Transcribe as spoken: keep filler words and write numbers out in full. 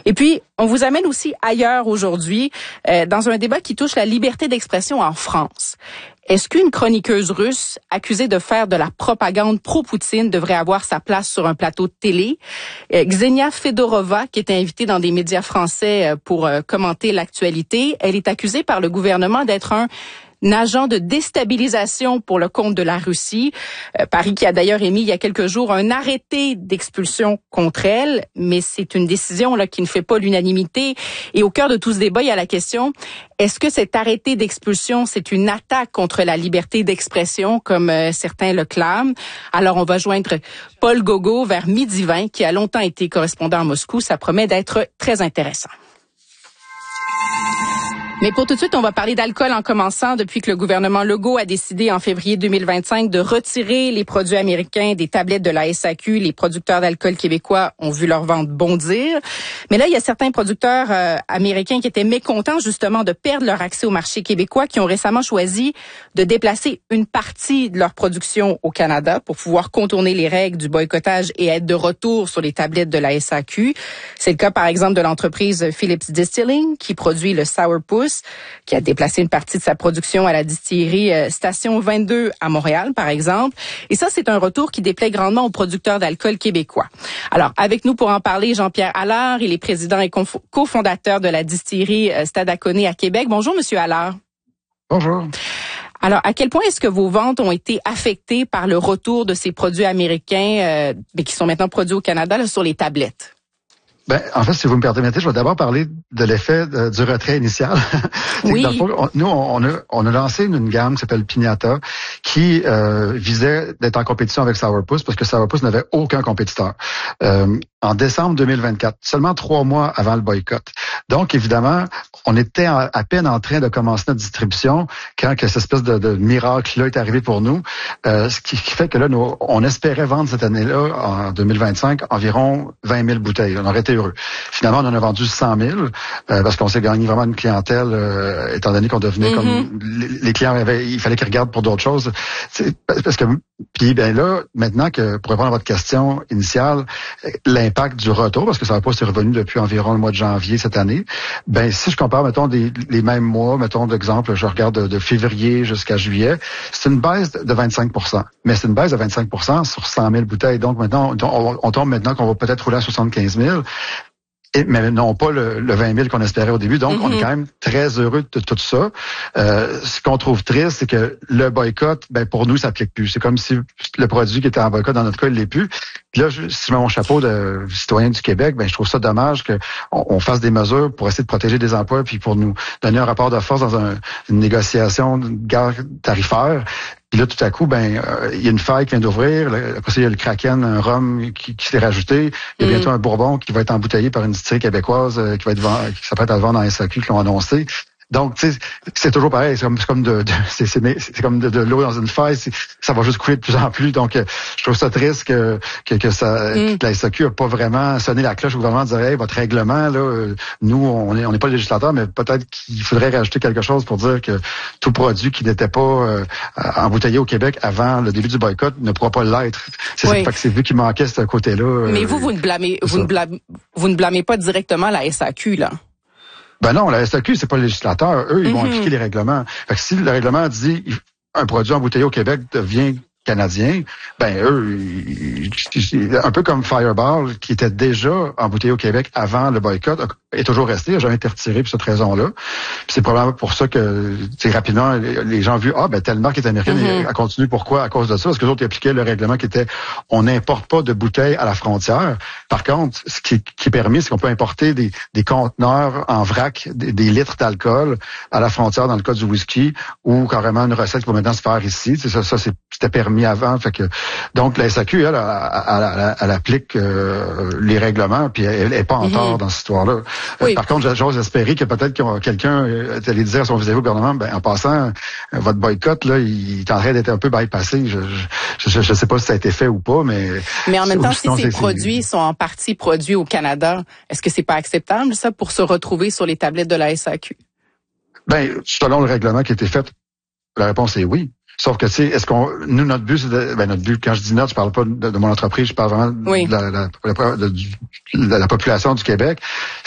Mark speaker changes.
Speaker 1: Et puis, on vous amène aussi ailleurs aujourd'hui, euh, dans un débat qui touche la liberté d'expression en France. Est-ce qu'une chroniqueuse russe accusée de faire de la propagande pro-Poutine devrait avoir sa place sur un plateau de télé? Euh, Ksenia Fedorova, qui est invitée dans des médias français pour euh, commenter l'actualité, elle est accusée par le gouvernement d'être un Un agent de déstabilisation pour le compte de la Russie. Euh, Paris qui a d'ailleurs émis il y a quelques jours un arrêté d'expulsion contre elle, mais c'est une décision là qui ne fait pas l'unanimité. Et au cœur de tout ce débat, il y a la question, est-ce que cet arrêté d'expulsion, c'est une attaque contre la liberté d'expression, comme euh, certains le clament? Alors, on va joindre Paul Gogo vers midi vingt, qui a longtemps été correspondant à Moscou. Ça promet d'être très intéressant. Mais pour tout de suite, on va parler d'alcool en commençant. Depuis que le gouvernement Legault a décidé en février deux mille vingt-cinq de retirer les produits américains des tablettes de la S A Q, les producteurs d'alcool québécois ont vu leur vente bondir. Mais là, il y a certains producteurs euh, américains qui étaient mécontents justement de perdre leur accès au marché québécois, qui ont récemment choisi de déplacer une partie de leur production au Canada pour pouvoir contourner les règles du boycottage et être de retour sur les tablettes de la S A Q. C'est le cas, par exemple, de l'entreprise Phillips Distilling, qui produit le Sourpuss, qui a déplacé une partie de sa production à la distillerie euh, Station vingt-deux à Montréal, par exemple. Et ça, c'est un retour qui déplaît grandement aux producteurs d'alcool québécois. Alors, avec nous pour en parler, Jean-Pierre Allard, il est président et conf- cofondateur de la distillerie euh, Stadacone à Québec. Bonjour, Monsieur Allard.
Speaker 2: Bonjour.
Speaker 1: Alors, à quel point est-ce que vos ventes ont été affectées par le retour de ces produits américains, euh, mais qui sont maintenant produits au Canada, là, sur les tablettes?
Speaker 2: Ben, en fait, si vous me permettez, je vais d'abord parler de l'effet de, du retrait initial.
Speaker 1: Oui.
Speaker 2: Dans le fond, on, nous, on a, on a lancé une, une gamme qui s'appelle Piñata, qui euh, visait d'être en compétition avec Sourpuss, parce que Sourpuss n'avait aucun compétiteur. Euh, en décembre deux mille vingt-quatre, seulement trois mois avant le boycott. Donc, évidemment, on était en, à peine en train de commencer notre distribution quand que cette espèce de, de miracle-là est arrivé pour nous. Euh, ce qui, qui fait que là, nous, on espérait vendre cette année-là, en deux mille vingt-cinq, environ vingt mille bouteilles. On aurait été heureux. Finalement, on en a vendu cent mille euh, parce qu'on s'est gagné vraiment une clientèle, euh, étant donné qu'on devenait mm-hmm. comme les, les clients avaient, il fallait qu'ils regardent pour d'autres choses. C'est, parce que puis ben là, maintenant que pour répondre à votre question initiale, l'impact du retour, parce que ça n'a pas été revenu depuis environ le mois de janvier cette année. Ben si je compare, mettons des, les mêmes mois, mettons d'exemple, je regarde de, de février jusqu'à juillet, c'est une baisse de vingt-cinq pour cent. Mais c'est une baisse de vingt-cinq pour cent sur cent mille bouteilles. Donc maintenant, on, on tombe maintenant qu'on va peut-être rouler à soixante-quinze mille. Et, mais non pas le, le vingt mille qu'on espérait au début. Donc, mm-hmm. on est quand même très heureux de tout ça. Euh, ce qu'on trouve triste, c'est que le boycott, ben pour nous, ça s'applique plus. C'est comme si le produit qui était en boycott, dans notre cas, il l'est plus. Puis là, je, si je mets mon chapeau de citoyen du Québec, ben je trouve ça dommage qu'on on fasse des mesures pour essayer de protéger des emplois puis pour nous donner un rapport de force dans un, une négociation de guerre tarifaire. Puis là, tout à coup, ben, euh, il y a une faille qui vient d'ouvrir. Après ça, il y a le Kraken, un rhum qui, qui s'est rajouté. Il y a bientôt mm. un Bourbon qui va être embouteillé par une distillerie québécoise euh, qui va être vend- qui s'apprête à le vendre en S A Q, qui l'ont annoncé. Donc, tu sais, c'est toujours pareil. C'est comme, c'est comme de, de c'est, c'est, c'est comme de, de l'eau dans une faille. C'est, ça va juste couler de plus en plus. Donc, euh, je trouve ça triste que que, que ça, mm. que la S A Q a pas vraiment sonné la cloche au gouvernement de dire, hey, votre règlement là, euh, nous, on est on n'est pas le législateur, mais peut-être qu'il faudrait rajouter quelque chose pour dire que tout produit qui n'était pas euh, embouteillé au Québec avant le début du boycott ne pourra pas l'être. C'est oui. ça, fait que c'est vu qu'il manquait ce côté-là. Euh,
Speaker 1: mais vous, vous ne blâmez, vous ne blâmez, vous ne blâmez pas directement la S A Q là.
Speaker 2: Ben non, la S A Q, c'est pas le législateur. Eux, ils mm-hmm. vont appliquer les règlements. Fait que si le règlement dit un produit embouteillé au Québec devient canadien, ben eux, ils, ils, un peu comme Fireball, qui était déjà embouteillé au Québec avant le boycott, est toujours resté, n'a jamais été retiré pour cette raison-là. Puis c'est probablement pour ça que, c'est rapidement, les, les gens ont vu, ah, ben telle marque est américaine, mm-hmm. et elle continue. Pourquoi? À cause de ça. Parce que les autres ils appliquaient le règlement qui était, on n'importe pas de bouteilles à la frontière. Par contre, ce qui, qui est permis, c'est qu'on peut importer des, des conteneurs en vrac, des, des litres d'alcool à la frontière dans le cas du whisky, ou carrément une recette qui va maintenant se faire ici. C'est ça, ça c'est, c'était permis avant. Fait que, donc, la S A Q, elle, elle, elle, elle, elle applique euh, les règlements, puis elle n'est pas en tort mm-hmm. dans cette histoire-là. Oui. Euh, par contre, j'ose espérer que peut-être que quelqu'un est allé dire à son vis-à-vis au gouvernement, ben, en passant, votre boycott, là, il est en train d'être un peu bypassé. Je je, je sais pas si ça a été fait ou pas, mais...
Speaker 1: Mais en même temps, si ces produits sont en partie produits au Canada, est-ce que c'est pas acceptable, ça, pour se retrouver sur les tablettes de la S A Q?
Speaker 2: Ben, selon le règlement qui a été fait, la réponse est oui. Sauf que, tu sais, est-ce qu'on, nous, notre but, c'est de, ben, notre but, quand je dis notre, je parle pas de, de mon entreprise, je parle vraiment oui. de, la, la, de, de, de la population du Québec.